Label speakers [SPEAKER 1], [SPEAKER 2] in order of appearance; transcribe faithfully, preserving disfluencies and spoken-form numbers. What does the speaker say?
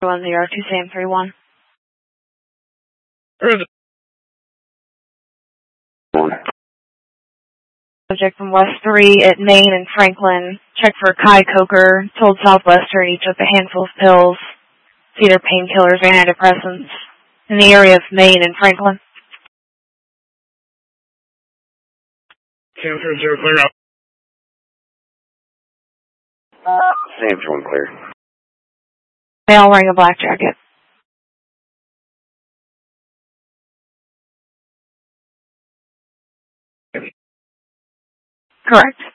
[SPEAKER 1] one zero two Sam three one. Subject from West three at Main and Franklin. Check for Kai Coker. Told Southwestern he took a handful of pills. It's either painkillers or antidepressants. In the area of Main and Franklin.
[SPEAKER 2] Sam three zero clear up.
[SPEAKER 3] Sam three one clear.
[SPEAKER 1] Male wearing a black jacket. Correct.